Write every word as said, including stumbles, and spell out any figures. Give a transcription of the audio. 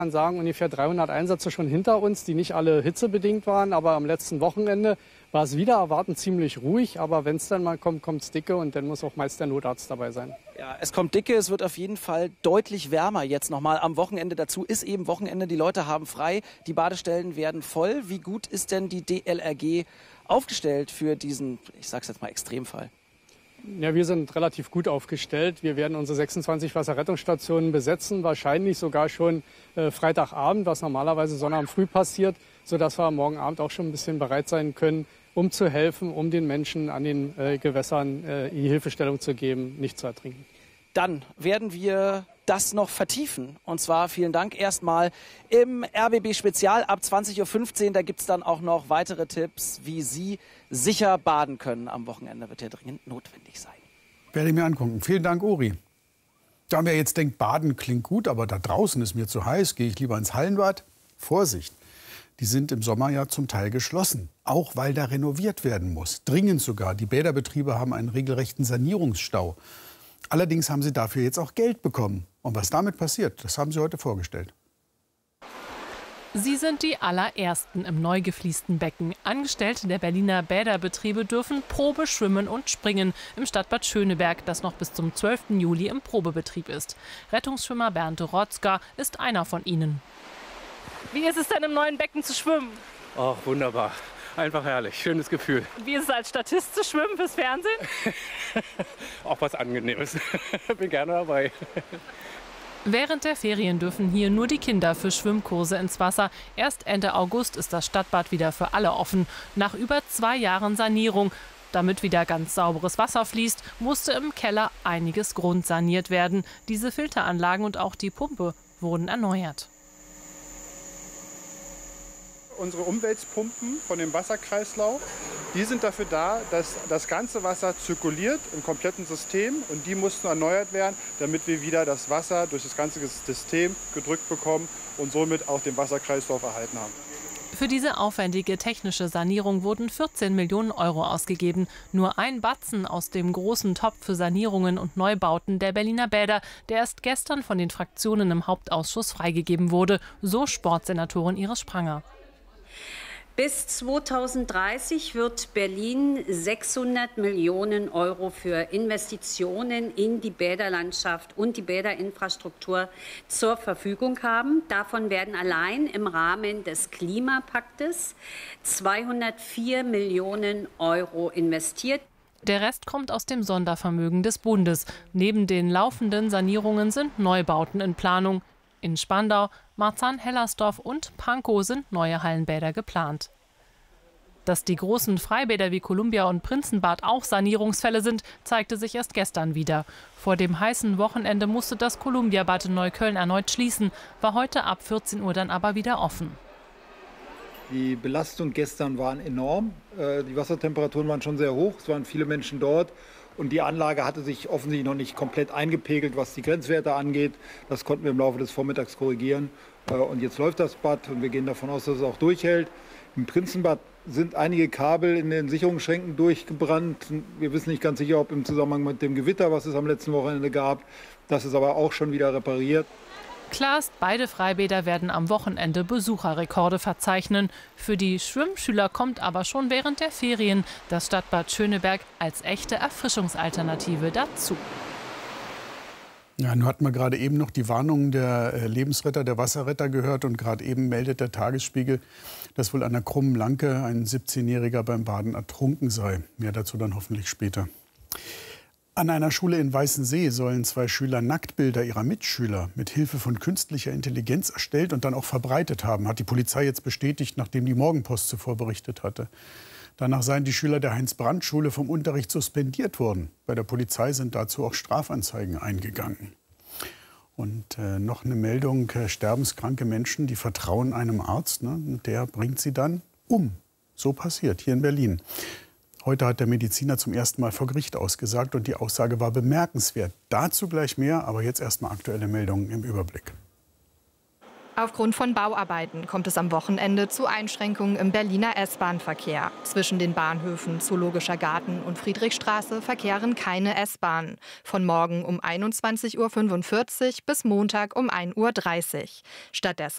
Man kann sagen, ungefähr dreihundert Einsätze schon hinter uns, die nicht alle hitzebedingt waren. Aber am letzten Wochenende war es wieder erwartend ziemlich ruhig. Aber wenn es dann mal kommt, kommt es dicke und dann muss auch meist der Notarzt dabei sein. Ja, es kommt dicke, es wird auf jeden Fall deutlich wärmer jetzt nochmal am Wochenende. Dazu ist eben Wochenende, die Leute haben frei, die Badestellen werden voll. Wie gut ist denn die D L R G aufgestellt für diesen, ich sag's jetzt mal, Extremfall? Ja, wir sind relativ gut aufgestellt. Wir werden unsere sechsundzwanzig Wasserrettungsstationen besetzen, wahrscheinlich sogar schon äh, Freitagabend, was normalerweise Sonnabend früh passiert, sodass wir morgen Abend auch schon ein bisschen bereit sein können, um zu helfen, um den Menschen an den äh, Gewässern äh, die Hilfestellung zu geben, nicht zu ertrinken. Dann werden wir das noch vertiefen. Und zwar vielen Dank erstmal im R B B Spezial ab zwanzig Uhr fünfzehn. Da gibt es dann auch noch weitere Tipps, wie Sie sicher baden können. Am Wochenende wird ja dringend notwendig sein. Werde ich mir angucken. Vielen Dank, Uri. Da wer jetzt denkt, Baden klingt gut, aber da draußen ist mir zu heiß, gehe ich lieber ins Hallenbad. Vorsicht, die sind im Sommer ja zum Teil geschlossen. Auch weil da renoviert werden muss. Dringend sogar. Die Bäderbetriebe haben einen regelrechten Sanierungsstau. Allerdings haben sie dafür jetzt auch Geld bekommen. Und was damit passiert, das haben sie heute vorgestellt. Sie sind die allerersten im neu gefliesten Becken. Angestellte der Berliner Bäderbetriebe dürfen Probe schwimmen und springen im Stadtbad Schöneberg, das noch bis zum zwölften Juli im Probebetrieb ist. Rettungsschwimmer Bernd Rotzka ist einer von ihnen. Wie ist es denn im neuen Becken zu schwimmen? Ach, wunderbar. Einfach herrlich. Schönes Gefühl. Wie ist es als Statist zu schwimmen fürs Fernsehen? Auch was Angenehmes. Bin gerne dabei. Während der Ferien dürfen hier nur die Kinder für Schwimmkurse ins Wasser. Erst Ende August ist das Stadtbad wieder für alle offen. Nach über zwei Jahren Sanierung. Damit wieder ganz sauberes Wasser fließt, musste im Keller einiges grundsaniert werden. Diese Filteranlagen und auch die Pumpe wurden erneuert. Unsere Umweltpumpen von dem Wasserkreislauf, die sind dafür da, dass das ganze Wasser zirkuliert im kompletten System und die mussten erneuert werden, damit wir wieder das Wasser durch das ganze System gedrückt bekommen und somit auch den Wasserkreislauf erhalten haben. Für diese aufwendige technische Sanierung wurden vierzehn Millionen Euro ausgegeben. Nur ein Batzen aus dem großen Topf für Sanierungen und Neubauten der Berliner Bäder, der erst gestern von den Fraktionen im Hauptausschuss freigegeben wurde, so Sportsenatorin Iris Spranger. Bis zweitausenddreißig wird Berlin sechshundert Millionen Euro für Investitionen in die Bäderlandschaft und die Bäderinfrastruktur zur Verfügung haben. Davon werden allein im Rahmen des Klimapaktes zweihundertvier Millionen Euro investiert. Der Rest kommt aus dem Sondervermögen des Bundes. Neben den laufenden Sanierungen sind Neubauten in Planung. In Spandau, Marzahn-Hellersdorf und Pankow sind neue Hallenbäder geplant. Dass die großen Freibäder wie Columbia und Prinzenbad auch Sanierungsfälle sind, zeigte sich erst gestern wieder. Vor dem heißen Wochenende musste das Columbiabad in Neukölln erneut schließen, war heute ab vierzehn Uhr dann aber wieder offen. Die Belastung gestern war enorm. Die Wassertemperaturen waren schon sehr hoch, es waren viele Menschen dort. Und die Anlage hatte sich offensichtlich noch nicht komplett eingepegelt, was die Grenzwerte angeht. Das konnten wir im Laufe des Vormittags korrigieren. Und jetzt läuft das Bad und wir gehen davon aus, dass es auch durchhält. Im Prinzenbad sind einige Kabel in den Sicherungsschränken durchgebrannt. Wir wissen nicht ganz sicher, ob im Zusammenhang mit dem Gewitter, was es am letzten Wochenende gab. Das ist aber auch schon wieder repariert. Klar ist, beide Freibäder werden am Wochenende Besucherrekorde verzeichnen. Für die Schwimmschüler kommt aber schon während der Ferien das Stadtbad Schöneberg als echte Erfrischungsalternative dazu. Ja, nun hatten wir gerade eben noch die Warnungen der Lebensretter, der Wasserretter gehört. Und gerade eben meldet der Tagesspiegel, dass wohl an der Krummen Lanke ein siebzehnjähriger beim Baden ertrunken sei. Mehr dazu dann hoffentlich später. An einer Schule in Weißensee sollen zwei Schüler Nacktbilder ihrer Mitschüler mit Hilfe von künstlicher Intelligenz erstellt und dann auch verbreitet haben, hat die Polizei jetzt bestätigt, nachdem die Morgenpost zuvor berichtet hatte. Danach seien die Schüler der Heinz-Brandt-Schule vom Unterricht suspendiert worden. Bei der Polizei sind dazu auch Strafanzeigen eingegangen. Und äh, noch eine Meldung, äh, sterbenskranke Menschen, die vertrauen einem Arzt, ne, und der bringt sie dann um. So passiert hier in Berlin. Heute hat der Mediziner zum ersten Mal vor Gericht ausgesagt und die Aussage war bemerkenswert. Dazu gleich mehr, aber jetzt erstmal aktuelle Meldungen im Überblick. Aufgrund von Bauarbeiten kommt es am Wochenende zu Einschränkungen im Berliner S-Bahn-Verkehr. Zwischen den Bahnhöfen Zoologischer Garten und Friedrichstraße verkehren keine S-Bahnen. Von morgen um einundzwanzig Uhr fünfundvierzig bis Montag um ein Uhr dreißig. Stattdessen